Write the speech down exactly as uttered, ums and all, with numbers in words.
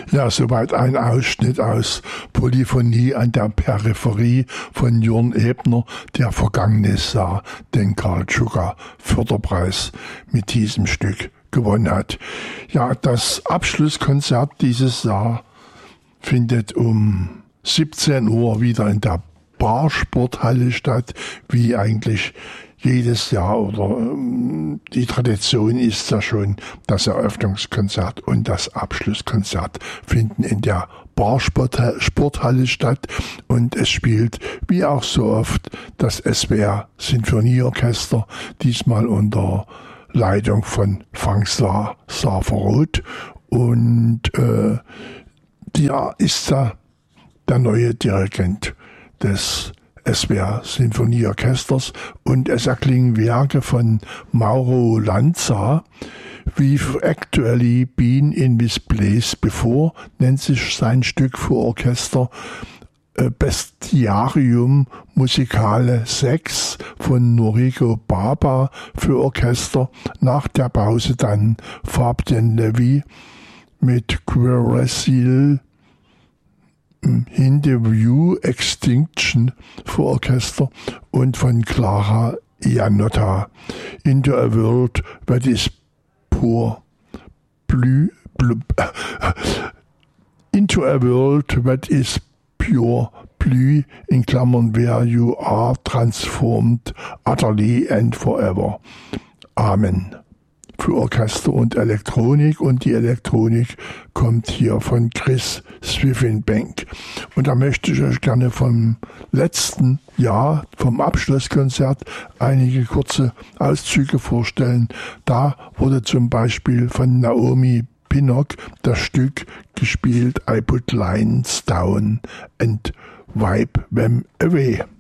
Ja, soweit ein Ausschnitt aus Polyphonie an der Peripherie von Jörn Ebner, der vergangenes Jahr den Karl Tschuka Förderpreis mit diesem Stück gewonnen hat. Ja, das Abschlusskonzert dieses Jahr findet um siebzehn Uhr wieder in der Barsporthalle statt, wie eigentlich jedes Jahr, oder ähm, die Tradition ist ja schon, das Eröffnungskonzert und das Abschlusskonzert finden in der Barsporthalle statt, und es spielt, wie auch so oft, das S W R Sinfonieorchester, diesmal unter Leitung von Frank Safer-Roth, und äh, der ist ja der neue Dirigent des S W R Sinfonieorchesters, und es erklingen Werke von Mauro Lanza, wie Actually Been in This Place Before, nennt sich sein Stück für Orchester, Bestiarium Musicale sechs von Noriko Baba für Orchester, nach der Pause dann Fabien Levy mit Quercil In the View Extinction für Orchester, und von Clara Iannotta Into a World That is Pure Blue, blue Into a World That is Pure Blue, in Klammern Where You Are Transformed Utterly and Forever. Amen. Für Orchester und Elektronik, und die Elektronik kommt hier von Chris Swithenbank. Und da möchte ich euch gerne vom letzten Jahr, vom Abschlusskonzert, einige kurze Auszüge vorstellen. Da wurde zum Beispiel von Naomi Pinnock das Stück gespielt I Put Lines Down and Wipe Them Away.